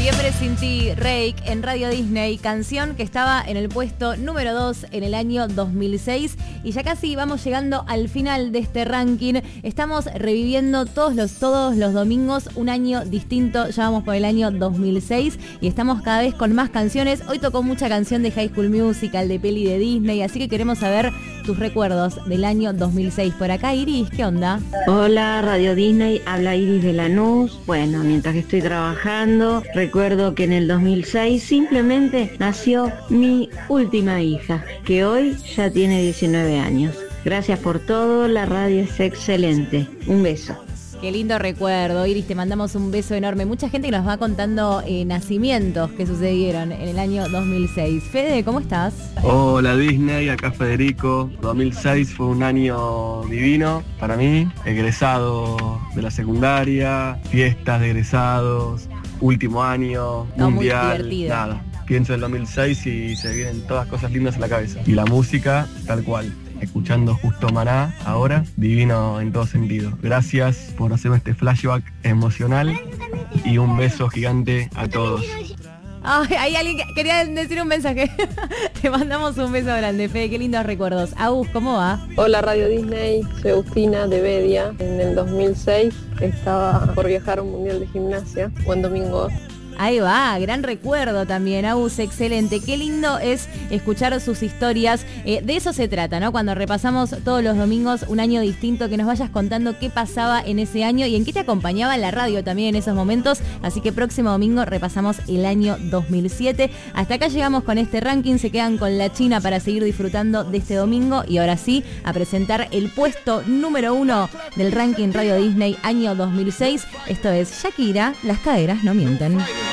Noviembre sin ti, Reik, en Radio Disney, canción que estaba en el puesto número 2 en el año 2006 y ya casi vamos llegando al final de este ranking. Estamos reviviendo todos los domingos un año distinto, ya vamos por el año 2006 y estamos cada vez con más canciones. Hoy tocó mucha canción de High School Musical, de peli de Disney, así que queremos saber tus recuerdos del año 2006. Por acá, Iris, ¿qué onda? Hola, Radio Disney, habla Iris de Lanús. Bueno, mientras que estoy trabajando, recuerdo que en el 2006 simplemente nació mi última hija, que hoy ya tiene 19 años. Gracias por todo, la radio es excelente. Un beso. Qué lindo recuerdo, Iris, te mandamos un beso enorme. Mucha gente que nos va contando nacimientos que sucedieron en el año 2006. Fede, ¿cómo estás? Hola Disney, acá Federico. 2006 fue un año divino para mí, egresado de la secundaria, fiestas de egresados, último año, No, mundial, muy divertido. nada. Pienso en 2006 y se vienen todas cosas lindas a la cabeza. Y la música, tal cual. Escuchando justo Maná ahora, divino en todo sentido. Gracias por hacerme este flashback emocional y un beso gigante a todos. Ay, hay alguien que quería decir un mensaje. Te mandamos un beso grande, Fede, qué lindos recuerdos. Agus, ¿cómo va? Hola Radio Disney, soy Agustina de Bedia. En el 2006 estaba por viajar a un mundial de gimnasia, buen domingo. Ahí va, gran recuerdo también, Agus, excelente. Qué lindo es escuchar sus historias. De eso se trata, ¿no? Cuando repasamos todos los domingos un año distinto, que nos vayas contando qué pasaba en ese año y en qué te acompañaba la radio también en esos momentos. Así que próximo domingo repasamos el año 2007. Hasta acá llegamos con este ranking. Se quedan con la China para seguir disfrutando de este domingo. Y ahora sí, a presentar el puesto número 1 del ranking Radio Disney año 2006. Esto es Shakira, Las caderas no mienten.